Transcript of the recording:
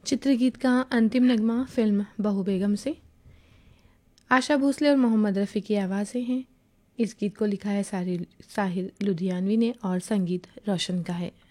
चित्रगीत का अंतिम नगमा फिल्म बहू बेगम से। आशा भोसले और मोहम्मद रफ़ी की आवाज़ें हैं। इस गीत को लिखा है साहिर लुधियानवी ने और संगीत रोशन का है।